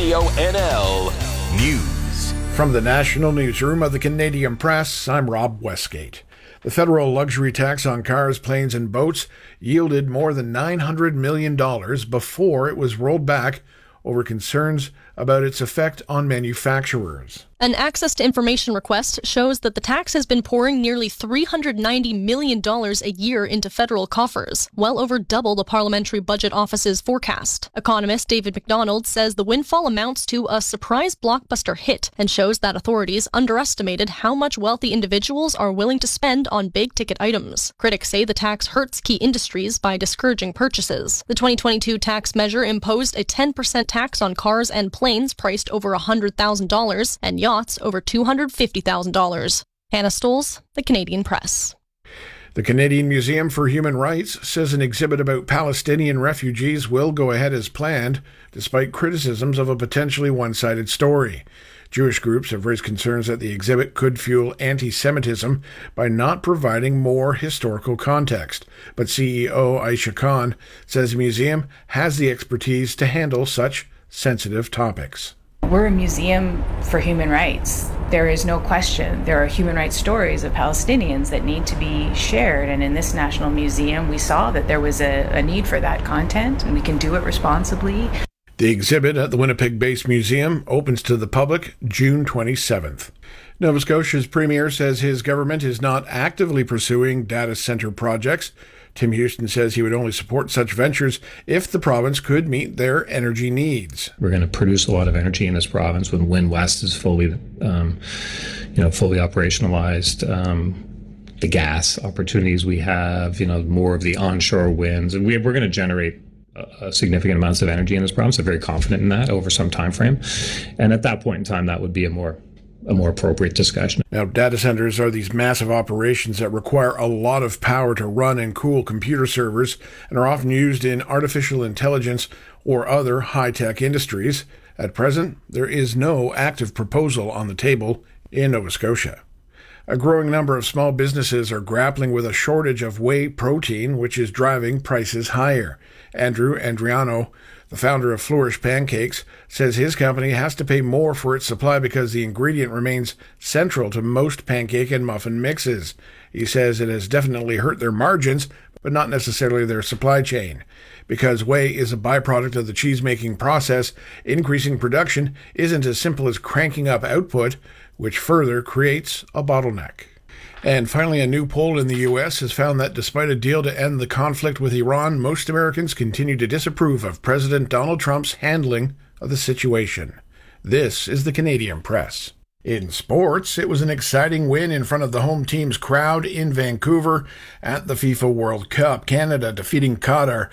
Radio NL News. From the National Newsroom of the Canadian Press, I'm Rob Westgate. The federal luxury tax on cars, planes, and boats yielded more than $900 million before it was rolled back over concerns about its effect on manufacturers. An Access to Information request shows that the tax has been pouring nearly $390 million a year into federal coffers, well over double the Parliamentary Budget Office's forecast. Economist David McDonald says the windfall amounts to a surprise blockbuster hit and shows that authorities underestimated how much wealthy individuals are willing to spend on big-ticket items. Critics say the tax hurts key industries by discouraging purchases. The 2022 tax measure imposed a 10% tax on cars and planes priced over $100,000 and yachts over $250,000. Hannah Stoles, The Canadian Press. The Canadian Museum for Human Rights says an exhibit about Palestinian refugees will go ahead as planned, despite criticisms of a potentially one-sided story. Jewish groups have raised concerns that the exhibit could fuel anti-Semitism by not providing more historical context. But CEO Aisha Khan says the museum has the expertise to handle such sensitive topics. We're a museum for human rights. There is no question. There are human rights stories of Palestinians that need to be shared. And in this National Museum, we saw that there was a need for that content, and we can do it responsibly. The exhibit at the Winnipeg-based museum opens to the public June 27th. Nova Scotia's premier says his government is not actively pursuing data center projects. Tim Houston says he would only support such ventures if the province could meet their energy needs. We're going to produce a lot of energy in this province when Wind West is fully operationalized. The gas opportunities we have, more of the onshore winds, and we're going to generate significant amounts of energy in this province. I'm very confident in that over some time frame, and at that point in time, that would be a more appropriate discussion. Now, data centers are these massive operations that require a lot of power to run and cool computer servers and are often used in artificial intelligence or other high-tech industries. At present, there is no active proposal on the table in Nova Scotia. A growing number of small businesses are grappling with a shortage of whey protein, which is driving prices higher. Andrew Andriano, the founder of Flourish Pancakes, says his company has to pay more for its supply because the ingredient remains central to most pancake and muffin mixes. He says it has definitely hurt their margins, but not necessarily their supply chain. Because whey is a byproduct of the cheese-making process, increasing production isn't as simple as cranking up output, which further creates a bottleneck. And finally, a new poll in the U.S. has found that despite a deal to end the conflict with Iran, most Americans continue to disapprove of President Donald Trump's handling of the situation. This is the Canadian Press. In sports, it was an exciting win in front of the home team's crowd in Vancouver at the FIFA World Cup. Canada defeating Qatar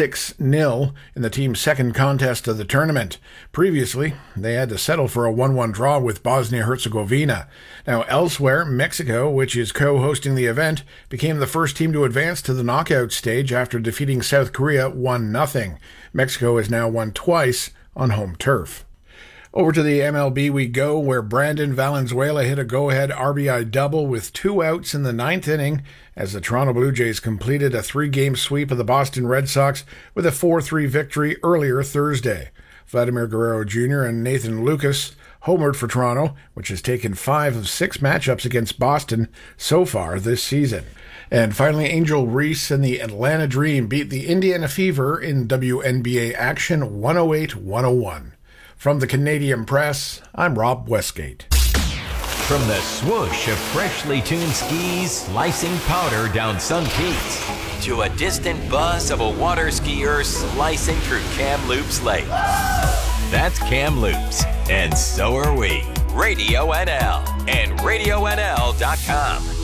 6-0 in the team's second contest of the tournament. Previously, they had to settle for a 1-1 draw with Bosnia-Herzegovina. Now, elsewhere, Mexico, which is co-hosting the event, became the first team to advance to the knockout stage after defeating South Korea 1-0. Mexico has now won twice on home turf. Over to the MLB we go, where Brandon Valenzuela hit a go-ahead RBI double with 2 outs in the 9th inning as the Toronto Blue Jays completed a 3-game sweep of the Boston Red Sox with a 4-3 victory earlier Thursday. Vladimir Guerrero Jr. and Nathan Lucas homered for Toronto, which has taken 5 of 6 matchups against Boston so far this season. And finally, Angel Reese and the Atlanta Dream beat the Indiana Fever in WNBA action 108-101. From the Canadian Press, I'm Rob Westgate. From the swoosh of freshly tuned skis slicing powder down some peaks to a distant buzz of a water skier slicing through Kamloops Lake. That's Kamloops, and so are we. Radio NL and RadioNL.com.